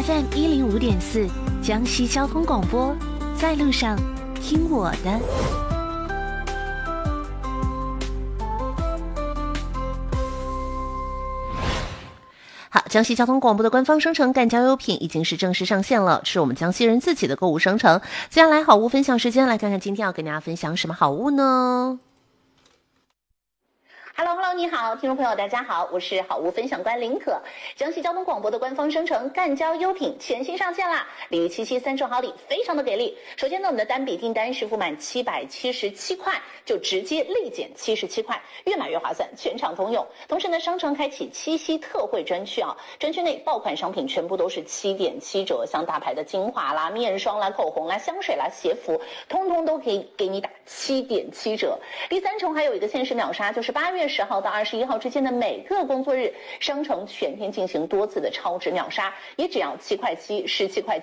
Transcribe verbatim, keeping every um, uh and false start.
F M 一零五点四，江西交通广播，在路上听我的。好，江西交通广播的官方商城赣交优品已经是正式上线了，是我们江西人自己的购物商城。接下来好物分享时间，来看看今天要跟大家分享什么好物呢 ？Hello Hello， 你好，听众朋友，大家好，我是好物分享官林可。江西交通广播的官方商城赣交优品全新上线啦！礼遇七夕三重好礼，非常的给力。首先呢，我们的单笔订单是付满七百七十七块，就直接立减七十七块，越买越划算，全场通用。同时呢，商城开启七夕特惠专区啊，专区内爆款商品全部都是七点七折，像大牌的精华啦、面霜啦、口红啦、香水啦、鞋服，通通都可以给你打七点七折。第三重还有一个限时秒杀，就是八月十号到二十一号之间的每个工作日，商城全天进行多次的超值秒杀，也只要七块七、十七块